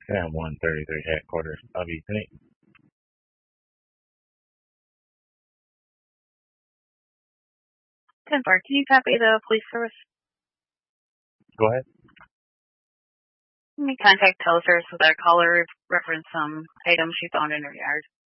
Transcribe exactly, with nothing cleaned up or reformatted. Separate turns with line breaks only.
Cam one thirty-three headquarters. I'll be Penny.
ten four, can you copy the police service?
Go ahead.
Let me contact Teleservice with our caller reference some items she found in her yard.